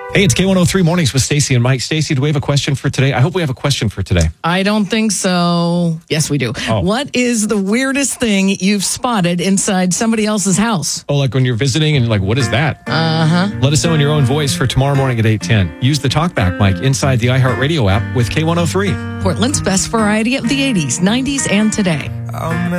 Hey, it's K103 Mornings with Stacey and Mike. Stacey, do we have a question for today? I hope we have a question for today. I don't think so. Yes, we do. Oh. What is the weirdest thing you've spotted inside somebody else's house? Oh, like when you're visiting and you're like, what is that? Uh-huh. Let us know in your own voice for tomorrow morning at 8:10. Use the TalkBack mic inside the iHeartRadio app with K103. Portland's best variety of the 80s, 90s, and today.